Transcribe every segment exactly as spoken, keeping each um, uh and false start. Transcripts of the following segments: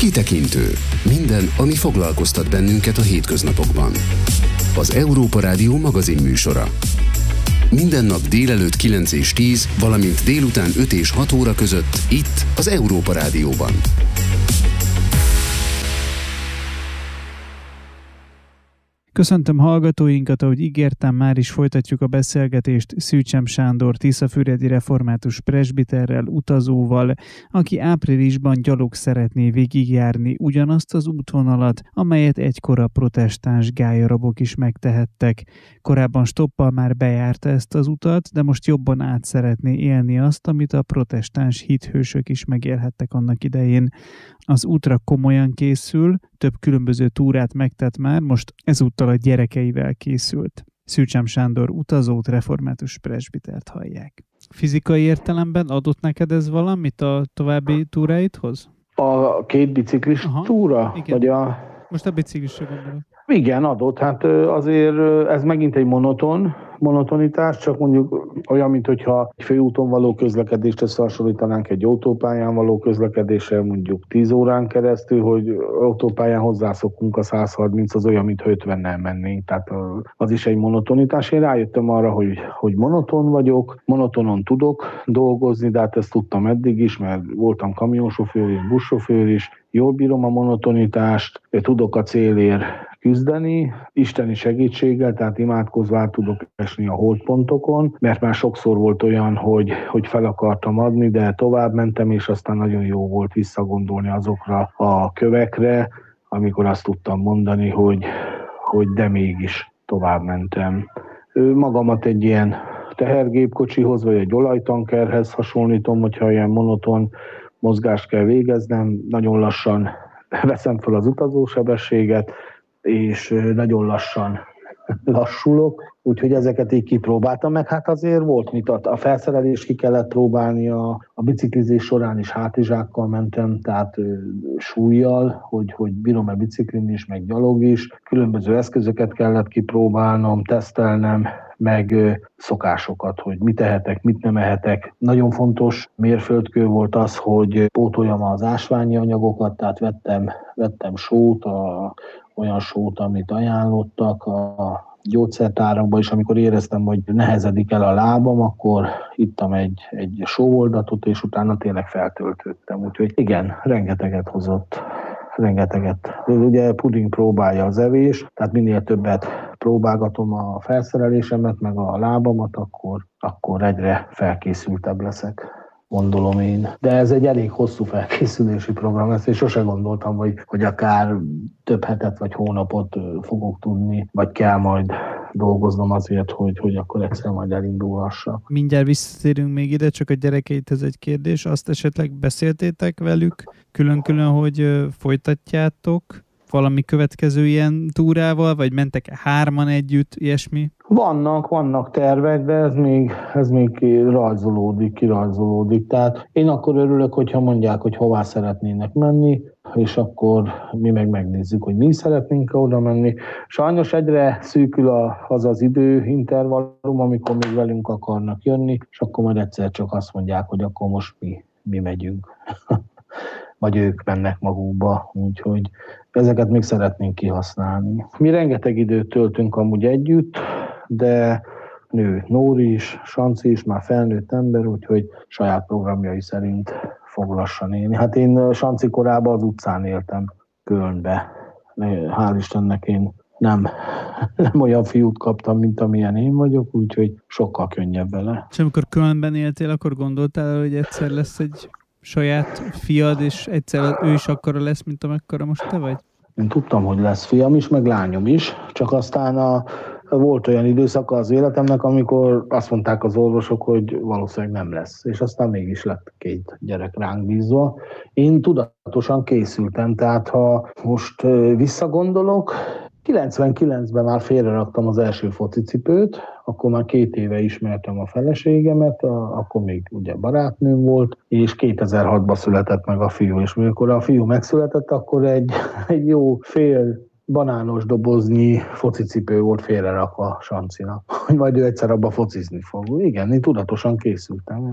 Kitekintő. Minden, ami foglalkoztat bennünket a hétköznapokban. Az Európa Rádió magazinműsora. Minden nap délelőtt kilenc és tíz, valamint délután öt és hat óra között itt az Európa Rádióban. Köszöntöm hallgatóinkat, ahogy ígértem, már is folytatjuk a beszélgetést Szűcsem Sándor tiszafüredi református presbiterrel, utazóval, aki áprilisban gyalog szeretné végigjárni ugyanazt az útvonalat, amelyet egykor a protestáns gállyarabok is megtehettek. Korábban stoppal már bejárta ezt az utat, de most jobban át szeretné élni azt, amit a protestáns hithősök is megélhettek annak idején. Az útra komolyan készül, több különböző túrát megtett már, most ezúttal a gyerekeivel készült. Szűcsem Sándor utazót, református presbitert hallják. Fizikai értelemben adott neked ez valamit a további túráidhoz? A két biciklis Aha, túra? Igen. Vagy a... Most a biciklisre gondolok. Igen, adott. Hát azért ez megint egy monoton, monotonitás, csak mondjuk olyan, mint hogyha egy főúton való közlekedést összehasonlítanánk egy autópályán való közlekedéssel, mondjuk tíz órán keresztül, hogy autópályán hozzászokunk a száz harminc, az olyan, mint ötvennel mennénk. Tehát az is egy monotonitás. Én rájöttem arra, hogy, hogy monoton vagyok, monotonon tudok dolgozni, de hát ezt tudtam eddig is, mert voltam kamionsofőr és buszsofőr is, jól bírom a monotonitást, tudok a célért küzdeni, isteni segítséggel, tehát imádkozva tudok esni a holdpontokon, mert már sokszor volt olyan, hogy, hogy fel akartam adni, de tovább mentem, és aztán nagyon jó volt visszagondolni azokra a kövekre, amikor azt tudtam mondani, hogy, hogy de mégis tovább mentem. Magamat egy ilyen tehergépkocsihoz, vagy egy olajtankerhez hasonlítom, hogyha ilyen monoton mozgást kell végeznem, nagyon lassan veszem fel az utazósebességet, és nagyon lassan lassulok, úgyhogy ezeket így kipróbáltam, meg hát azért volt mit, a felszerelést ki kellett próbálni, a, a biciklizés során is hátizsákkal mentem, tehát ö, súlyjal, hogy, hogy bírom-e biciklin is, meg gyalog is, különböző eszközöket kellett kipróbálnom, tesztelnem, meg ö, szokásokat, hogy mit ehetek, mit nem ehetek. Nagyon fontos mérföldkő volt az, hogy pótoljam az ásványi anyagokat, tehát vettem, vettem sót, a, olyan sót, amit ajánlottak a gyógyszertárakban, és amikor éreztem, hogy nehezedik el a lábam, akkor ittam egy, egy sóoldatot, és utána tényleg feltöltöttem. Úgyhogy igen, rengeteget hozott. Rengeteget. Ugye puding próbálja az evés, tehát minél többet próbálgatom a felszerelésemet, meg a lábamat, akkor, akkor egyre felkészültebb leszek, gondolom én. De ez egy elég hosszú felkészülési program lesz, és sose gondoltam, hogy, hogy akár több hetet vagy hónapot fogok tudni, vagy kell majd dolgoznom azért, hogy, hogy akkor egyszer majd elindulhassak. Mindjárt visszatérünk még ide, csak a gyerekeithez egy kérdés. Azt esetleg beszéltétek velük külön-külön, hogy folytatjátok valami következő ilyen túrával, vagy mentek hárman együtt, ilyesmi? Vannak, vannak tervek, de ez még, ez még rajzolódik, kirajzolódik. Tehát én akkor örülök, hogyha mondják, hogy hová szeretnének menni, és akkor mi meg megnézzük, hogy mi szeretnénk oda menni. Sajnos egyre szűkül a, az az időintervallum, amikor még velünk akarnak jönni, és akkor majd egyszer csak azt mondják, hogy akkor most mi, mi megyünk. Vagy ők mennek magukba, úgyhogy ezeket még szeretnénk kihasználni. Mi rengeteg időt töltünk amúgy együtt, de nő Nóri is, Sanci is, már felnőtt ember, úgyhogy saját programjai szerint fog lassan élni. Hát én Sanci korában az utcán éltem, Kölnbe. Hál' Istennek én nem, nem olyan fiút kaptam, mint amilyen én vagyok, úgyhogy sokkal könnyebb vele. És amikor Kölnben éltél, akkor gondoltál, hogy egyszer lesz egy saját fiad, és egyszer ő is akkora lesz, mint amekkora most te vagy? Én tudtam, hogy lesz fiam is, meg lányom is, csak aztán a, volt olyan időszaka az életemnek, amikor azt mondták az orvosok, hogy valószínűleg nem lesz, és aztán mégis lett két gyerek ránk bízva. Én tudatosan készültem, tehát ha most visszagondolok, kilencvenkilencben már félreraktam az első focicipőt, akkor már két éve ismertem a feleségemet, a, akkor még ugye barátnőm volt, és kétezer-hatban született meg a fiú, és amikor a fiú megszületett, akkor egy, egy jó fél banános doboznyi focicipő volt félrerakva Sancinak, hogy majd ő egyszer abba focizni fog. Igen, én tudatosan készültem. Ja.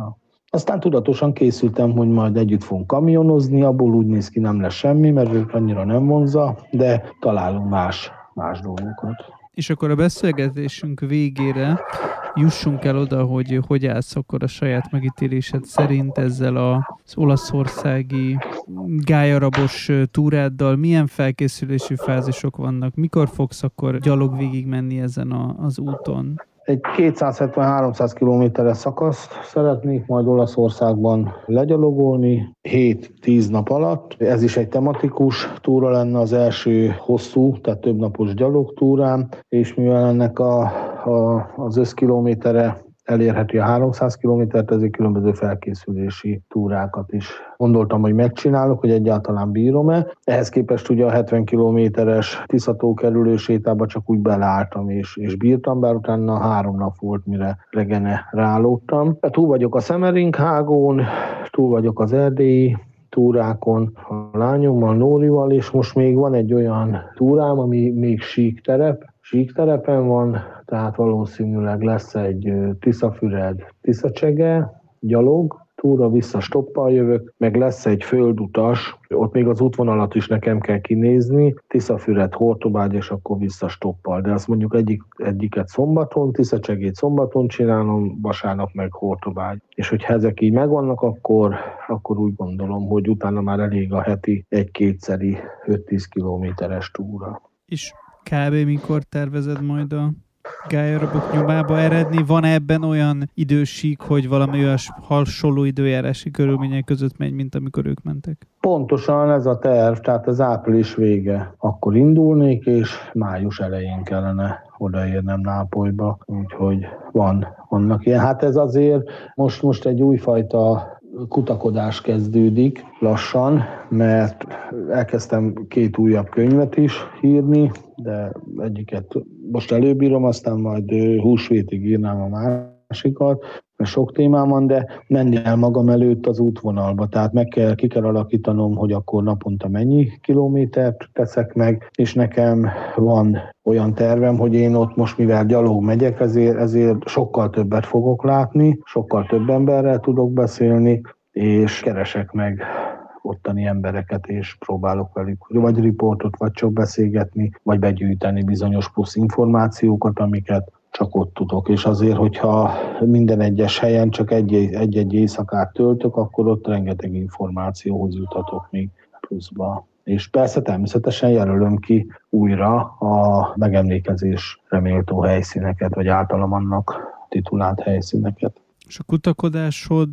Aztán tudatosan készültem, hogy majd együtt fogunk kamionozni, abból úgy néz ki, nem lesz semmi, mert ők annyira nem vonza, de találunk más, más dolgokat. És akkor a beszélgetésünk végére jussunk el oda, hogy hogy állsz akkor a saját megítélésed szerint ezzel az olaszországi gályarabos túráddal, milyen felkészülési fázisok vannak, mikor fogsz akkor gyalog végig menni ezen a, az úton? Egy kétszázhetven-háromszáz kilométeres szakaszt szeretnék majd Olaszországban legyalogolni, hét-tíz nap alatt. Ez is egy tematikus túra lenne, az első hosszú, tehát több napos gyalogtúrám, és mivel ennek a, a, az összkilométere elérheti a háromszáz kilométert, ezért különböző felkészülési túrákat is gondoltam, hogy megcsinálok, hogy egyáltalán bírom-e. Ehhez képest ugye a hetven kilométeres Tisza-tó kerülő sétába csak úgy beleálltam és, és bírtam, bár utána három nap volt, mire regenerálódtam. Túl vagyok a Semmering-hágón, túl vagyok az erdélyi túrákon a lányommal, Nórival, és most még van egy olyan túrám, ami még sík terep, sík terepen van, tehát valószínűleg lesz egy Tiszafüred, Tiszacsege, gyalog, túra vissza stoppal jövök, meg lesz egy földutas, ott még az útvonalat is nekem kell kinézni, Tiszafüred, Hortobágy, és akkor vissza stoppal, de azt mondjuk egyik, egyiket szombaton, Tiszacsegét szombaton csinálom, vasárnap meg Hortobágy. És hogyha ezek így megvannak, akkor, akkor úgy gondolom, hogy utána már elég a heti egy-kétszeri öt-tíz kilométeres túra. És kb. Mikor tervezed majd a gályarabok nyomába eredni? Van ebben olyan idősík, hogy valami olyas hasonló időjárási körülmények között megy, mint amikor ők mentek? Pontosan ez a terv, tehát az április vége. Akkor indulnék, és május elején kellene odaérnem Nápolyba, úgyhogy van, vannak ilyen. Hát ez azért most, most egy újfajta kutakodás kezdődik lassan, mert elkezdtem két újabb könyvet is írni, de egyiket most előbírom, aztán majd húsvétig írnám a másikat, mert sok témám van, de menni el magam előtt az útvonalba, tehát meg kell, ki kell alakítanom, hogy akkor naponta mennyi kilométert teszek meg, és nekem van olyan tervem, hogy én ott most, mivel gyalog megyek, ezért, ezért sokkal többet fogok látni, sokkal több emberrel tudok beszélni, és keresek meg ottani embereket, és próbálok velük vagy riportot, vagy csak beszélgetni, vagy begyűjteni bizonyos plusz információkat, amiket csak ott tudok. És azért, hogyha minden egyes helyen csak egy-egy éjszakát töltök, akkor ott rengeteg információhoz juthatok még pluszba. És persze természetesen jelölöm ki újra a megemlékezésre méltó helyszíneket, vagy általam annak titulált helyszíneket. És a kutakodásod,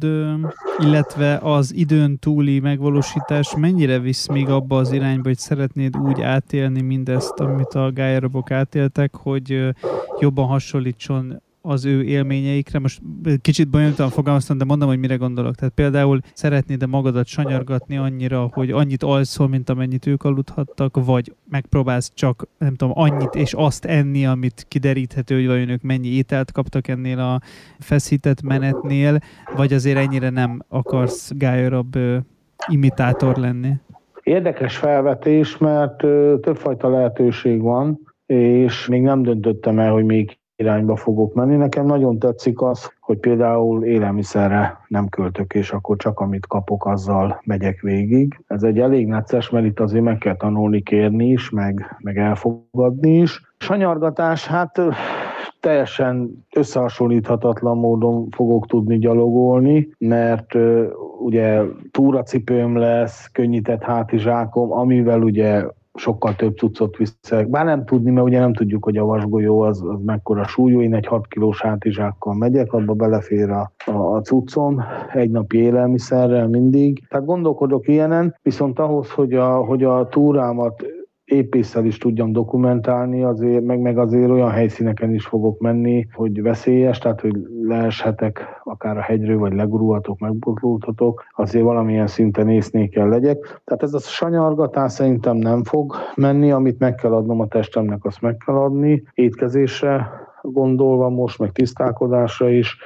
illetve az időn túli megvalósítás mennyire visz még abba az irányba, hogy szeretnéd úgy átélni mindezt, amit a gályarabok átéltek, hogy jobban hasonlítson az ő élményeikre? Most kicsit bonyolultan fogalmaztam, de mondom, hogy mire gondolok. Tehát például szeretnéd-e magadat sanyargatni annyira, hogy annyit alszol, mint amennyit ők aludhattak, vagy megpróbálsz csak, nem tudom, annyit és azt enni, amit kideríthető, hogy vajon ők mennyi ételt kaptak ennél a feszített menetnél, vagy azért ennyire nem akarsz gályarab imitátor lenni? Érdekes felvetés, mert többfajta lehetőség van, és még nem döntöttem el, hogy még irányba fogok menni. Nekem nagyon tetszik az, hogy például élelmiszerre nem költök, és akkor csak amit kapok, azzal megyek végig. Ez egy elég necces, mert itt azért meg kell tanulni kérni is, meg, meg elfogadni is. Sanyargatás, hát teljesen összehasonlíthatatlan módon fogok tudni gyalogolni, mert ugye túracipőm lesz, könnyített hátizsákom, amivel ugye sokkal több cuccot viszek. Bár nem tudni, mert ugye nem tudjuk, hogy a vasgolyó az, az mekkora súlyú. Én egy hat kilós hátizsákkal megyek, abba belefér a, a, a cuccom, egy napi élelmiszerrel mindig. Tehát gondolkodok ilyenen, viszont ahhoz, hogy a, hogy a túrámat épésszel is tudjam dokumentálni, azért, meg, meg azért olyan helyszíneken is fogok menni, hogy veszélyes, tehát hogy leeshetek akár a hegyről, vagy legurulhatok, megbotlódhatok, azért valamilyen szinten észnékkel legyek. Tehát ez a sanyargatás szerintem nem fog menni, amit meg kell adnom a testemnek, azt meg kell adni. Étkezésre gondolva most, meg tisztálkodásra is,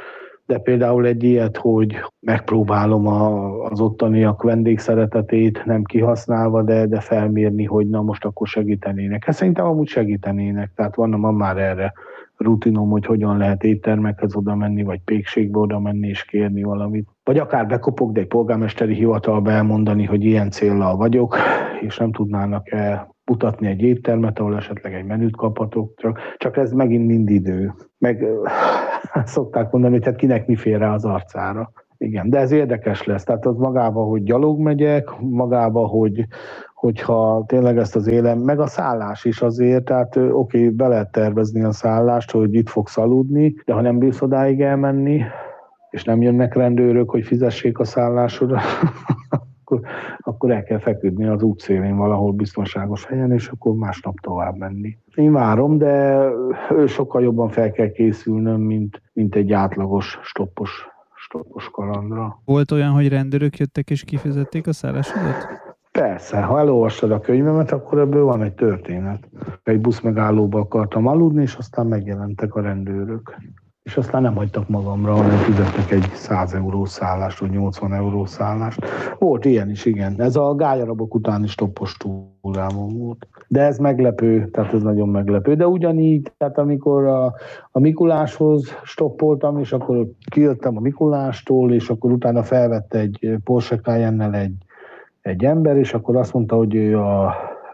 de például egy ilyet, hogy megpróbálom a, az ottaniak vendégszeretetét nem kihasználva, de, de felmérni, hogy na most akkor segítenének. Hát szerintem amúgy segítenének, tehát van, van már erre rutinom, hogy hogyan lehet éttermekhez oda menni, vagy pékségbe oda menni és kérni valamit. Vagy akár bekopok, de egy polgármesteri hivatalba elmondani, hogy ilyen céllal vagyok, és nem tudnának-e mutatni egy éttermet, ahol esetleg egy menüt kaphatok, csak, csak ez megint mind idő. Meg szokták mondani, hogy hát kinek mi fér rá az arcára. Igen, de ez érdekes lesz. Tehát az magába, hogy gyalog megyek, magába, hogy hogyha tényleg ezt az élem, meg a szállás is azért, tehát oké, okay, be lehet tervezni a szállást, hogy itt fogsz aludni, de ha nem bírsz odáig elmenni, és nem jönnek rendőrök, hogy fizessék a szállásodat, akkor, akkor el kell feküdni az útszélén valahol biztonságos helyen, és akkor másnap tovább menni. Én várom, de sokkal jobban fel kell készülnöm, mint, mint egy átlagos stoppos, stoppos kalandra. Volt olyan, hogy rendőrök jöttek és kifizették a szállásodat? Persze, ha elolvastad a könyvemet, akkor ebből van egy történet. Egy buszmegállóba akartam aludni, és aztán megjelentek a rendőrök. És aztán nem hagytak magamra, hanem fizettek egy száz eurós szállást, vagy nyolcvan eurós szállást. Volt ilyen is, igen. Ez a gályarabok utáni stoppos túrámon volt. De ez meglepő, tehát ez nagyon meglepő. De ugyanígy, tehát amikor a, a Mikuláshoz stoppoltam, és akkor kijöttem a Mikulástól, és akkor utána felvette egy Porsche Cayenne-nel egy egy ember, és akkor azt mondta, hogy ő a,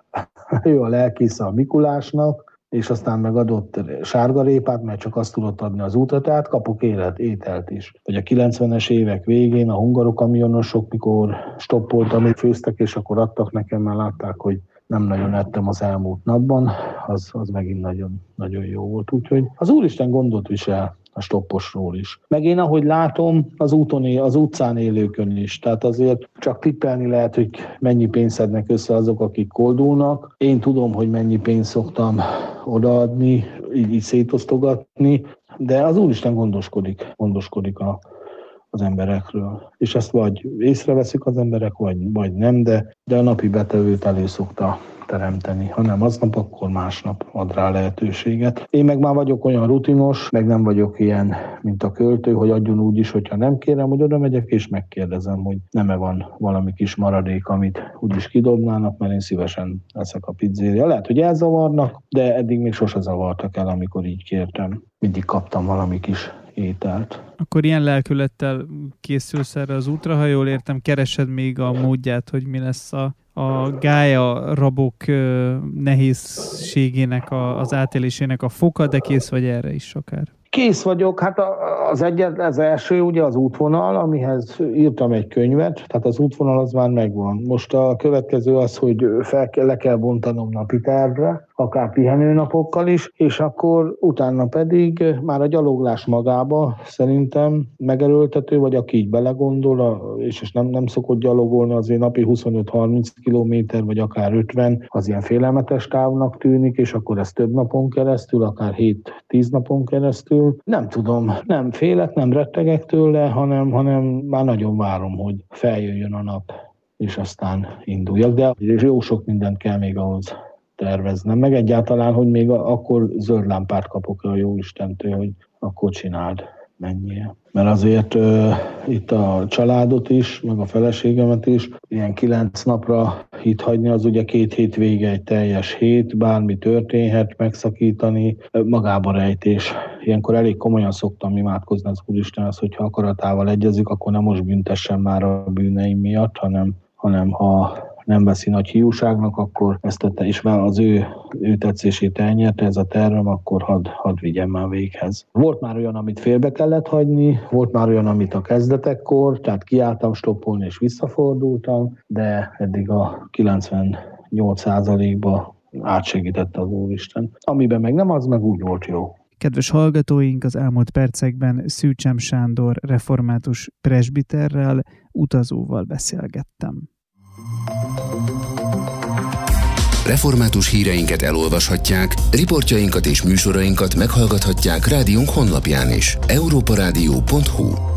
ő a lelkésze a Mikulásnak, és aztán megadott sárgarépát, mert csak azt tudott adni az útra, tehát kapok élet, ételt is. Vagy a kilencvenes évek végén a hungarokamionosok, mikor stoppoltam, még főztek, és akkor adtak nekem, mert látták, hogy nem nagyon ettem az elmúlt napban, az, az megint nagyon, nagyon jó volt. Úgyhogy az Úristen gondot visel a stopposról is. Meg én, ahogy látom, az úton, az utcán élőkön is. Tehát azért csak tippelni lehet, hogy mennyi pénzt szednek össze azok, akik koldulnak. Én tudom, hogy mennyi pénzt szoktam odaadni, így, így szétosztogatni, de az Úristen gondoskodik, gondoskodik a, az emberekről. És ezt vagy észreveszik az emberek, vagy, vagy nem, de, de a napi betevőt elő szokta teremteni. Ha nem aznap, akkor másnap ad rá lehetőséget. Én meg már vagyok olyan rutinos, meg nem vagyok ilyen, mint a költő, hogy adjon úgy is, hogyha nem kérem, hogy oda megyek, és megkérdezem, hogy nem-e van valami kis maradék, amit úgyis kidobnának, mert én szívesen eszek a pizzéria. Lehet, hogy elzavarnak, de eddig még sose zavartak el, amikor így kértem. Mindig kaptam valami kis ételt. Akkor ilyen lelkülettel készülsz erre az útra, ha jól értem, keresed még a módját, hogy mi lesz a a gálya rabok nehézségének, a, az átélésének a foka, de kész vagy erre is akár? Kész vagyok, hát az, egyet, az első ugye az útvonal, amihez írtam egy könyvet, tehát az útvonal az már megvan. Most a következő az, hogy fel kell, le kell bontanom napi tervre, akár pihenőnapokkal is, és akkor utána pedig már a gyaloglás magába szerintem megerőltető, vagy aki így belegondol, és nem, nem szokott gyalogolni, azért napi huszonöt-harminc kilométer, vagy akár ötven, az ilyen félelmetes távnak tűnik, és akkor ez több napon keresztül, akár hét-tíz napon keresztül. Nem tudom, nem félek, nem rettegek tőle, hanem, hanem már nagyon várom, hogy feljöjjön a nap, és aztán induljak, de jó sok mindent kell még ahhoz terveznem, meg egyáltalán, hogy még akkor zöld lámpát kapok a Jóistentől, hogy akkor csináld, menjél. Mert azért uh, itt a családot is, meg a feleségemet is, ilyen kilenc napra itt hagyni, az ugye két hét vége, egy teljes hét, bármi történhet, megszakítani, magába rejtés. Ilyenkor elég komolyan szoktam imádkozni az Úristenhez, hogyha akaratával egyezik, akkor nem most büntessen már a bűneim miatt, hanem, hanem ha nem veszi nagy hiúságnak, akkor ezt tette, és már az ő, ő tetszését elnyerte ez a tervem, akkor hadd had vigyem már véghez. Volt már olyan, amit félbe kellett hagyni, volt már olyan, amit a kezdetekkor, tehát kiálltam stoppolni és visszafordultam, de eddig a kilencvennyolc százalékban átsegítette az Úristen. Amiben meg nem, az meg úgy volt jó. Kedves hallgatóink, az elmúlt percekben Szűcsem Sándor református presbiterrel, utazóval beszélgettem. Református híreinket elolvashatják, riportjainkat és műsorainkat meghallgathatják rádiónk honlapján is. európa rádió pont hu